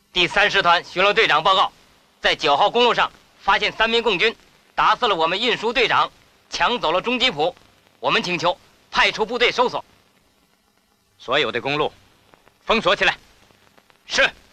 第30团巡逻队长报告，在9号公路上发现3名共军打死了我们运输队长，抢走了中吉普。我们请求派出部队搜索。 所有的公路封锁起来。 是。